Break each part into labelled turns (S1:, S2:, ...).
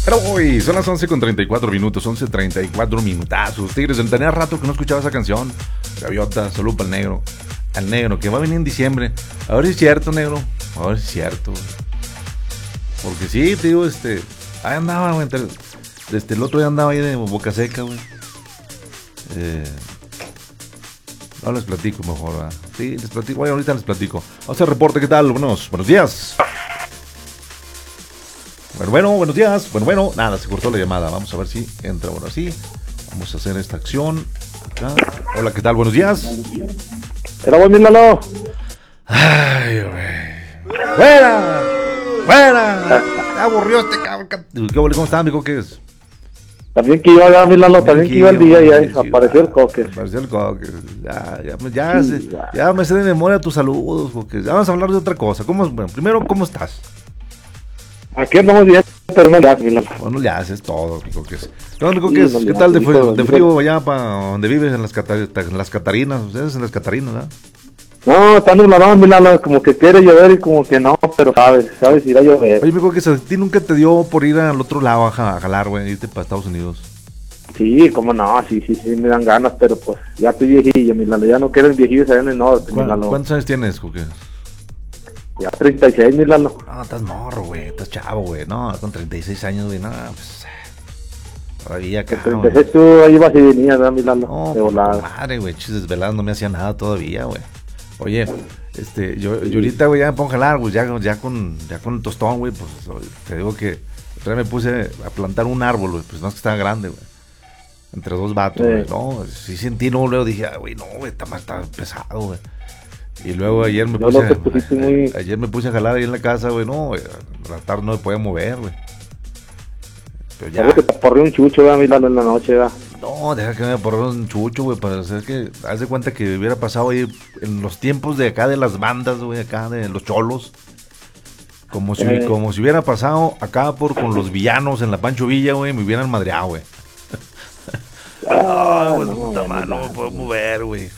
S1: Pero hoy son las 11:34 minutos, 11:34 minutazos. Tigres, tenía rato que no escuchaba esa canción. Gaviota, salud para el negro. Al negro, que va a venir en diciembre. A ver si es cierto, negro. A ver si es cierto. Porque sí, te digo, ahí andaba, güey. El otro día andaba ahí de boca seca, güey. No les platico mejor, ¿verdad? Sí, les platico. Oye, ahorita les platico. Vamos a hacer reporte, ¿qué tal? Buenos días. Bueno, buenos días. Bueno, nada, se cortó la llamada. Vamos a ver si entra ahora sí. Vamos a hacer esta acción. Acá. Hola, ¿qué tal? Buenos días.
S2: Era buen Lalo.
S1: Ay, güey. ¡Fuera! ¡Fuera! Me aburrió este cabrón. ¿Cómo está, amigo? ¿Qué es?
S2: También que iba mi Lalo, también que iba el día y ahí apareció el coque.
S1: Apareció el coque. Ya me sé de memoria tus saludos, porque ya vamos a hablar de otra cosa. Bueno, primero, ¿cómo estás?
S2: Aquí andamos bien, pero no le haces, mi Lalo.
S1: Bueno, le haces todo, Pico, ¿qué es? ¿Qué tal de frío allá para donde vives, en las Catarinas? Ustedes en las Catarinas, ¿verdad?
S2: No, está nublado, mi Lalo, como que quiere llover y como que no, pero sabes, irá a llover.
S1: Oye, Pico, que a ti nunca te dio por ir al otro lado a jalar, güey, irte para Estados Unidos.
S2: Sí, cómo no, sí, me dan ganas, pero pues ya estoy viejillo, mi Lalo, ya no quiero el viejillo allá en el norte, mi Lalo.
S1: ¿Cuántos años tienes, Coque?
S2: Ya 36, mi Lalo.
S1: No, estás morro, güey, estás chavo, güey, no, con 36 años, güey, no, pues... Todavía acá,
S2: con 36 tú ahí vas y venías, ¿verdad, mi Lalo?
S1: No,
S2: de volada.
S1: Madre, güey, desvelado, no me hacía nada todavía, güey. Oye, yo ahorita, güey, ya me pongo a jalar, güey, ya con el tostón, güey, pues, te digo que otra vez me puse a plantar un árbol, güey, pues no es que estaba grande, güey, entre dos vatos, güey, no, sí sentí, no, luego dije, güey, no, güey, está pesado, güey, y luego ayer me puse a jalar ahí en la casa, güey, no, güey, a la tarde no me podía mover, güey, pero ya.
S2: Que te porrió un chucho, ¿verdad, mi Lalo, en la noche, ¿verdad?
S1: No, deja que me porrió un chucho, güey, para hacer que, haz de cuenta que hubiera pasado ahí en los tiempos de acá de las bandas, güey, acá de los cholos, como si hubiera pasado acá con los villanos en la Pancho Villa, güey, me hubieran madreado, güey. Güey, puta madre, no me puedo mover, güey.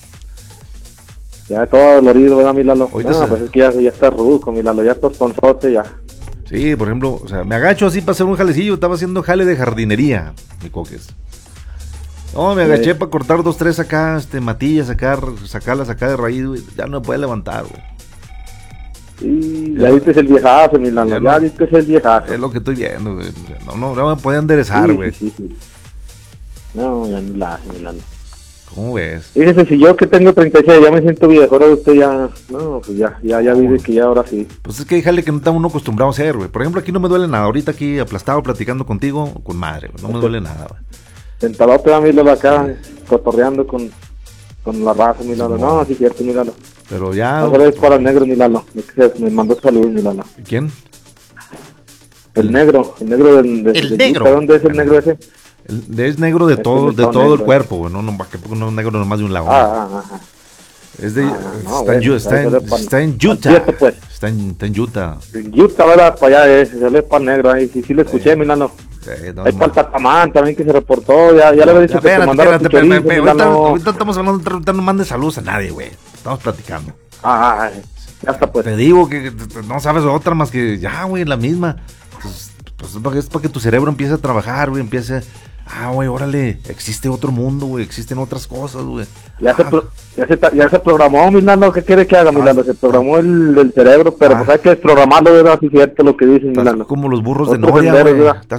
S2: Ya todo dolorido, ¿verdad, mi Lalo? Pues es que ya está rudo, mi Lalo, ya está tonzote, ya.
S1: Sí, por ejemplo, o sea, me agacho así para hacer un jalecillo, estaba haciendo jale de jardinería, mi Coques. No, me agaché para cortar 2, 3 acá, matillas, sacarlas acá de raíz, güey, ya no me puede levantar, güey.
S2: Sí, ya viste el viejazo, mi Lalo, ya viste el viejazo.
S1: Es lo que estoy viendo, güey, no me puede enderezar, güey.
S2: Sí. No, ya no la hace, mi Lalo.
S1: ¿Cómo ves?
S2: Fíjese, si yo que tengo 36 ya me siento viejo, ahora usted ya, no, pues ya vive que ya ahora sí.
S1: Pues es que déjale que no está uno acostumbrado a hacer, güey. Por ejemplo, aquí no me duele nada, ahorita aquí aplastado platicando contigo, con madre, güey, no me duele nada, güey.
S2: Sentadote a mi Lalo acá, cotorreando con la raza, mi Lalo. No, sí es cierto, mi Lalo.
S1: Pero ya...
S2: No, pero es para el negro, mi Lalo. Me mandó salud, mi Lalo.
S1: ¿Quién?
S2: El negro
S1: el negro.
S2: ¿Dónde es el negro ese?
S1: Es negro de todo el cuerpo, güey. No es negro nomás de un lado. Es de... está en Utah.
S2: Pues.
S1: Está en Utah.
S2: En Utah, ¿verdad? Para allá se le para el negro ahí. Sí, le escuché, mi Lalo. Hay para el Tatamán también que se reportó. Ya le había dicho que te mandara tu chorizo,
S1: ahorita estamos hablando, no mandes saludos a nadie, güey. Estamos platicando.
S2: Ya está, pues.
S1: Te digo que no sabes otra más que ya, güey, la misma. Pues es para que tu cerebro empiece a trabajar, güey, güey, órale, existe otro mundo, güey, existen otras cosas, güey.
S2: Ya se programó, Milano, ¿qué quiere que haga, Milano? Se programó el cerebro, pero pues hay que desprogramarlo, ¿verdad? Sí, es cierto lo que dicen, Milano.
S1: Como los burros de Noria, güey.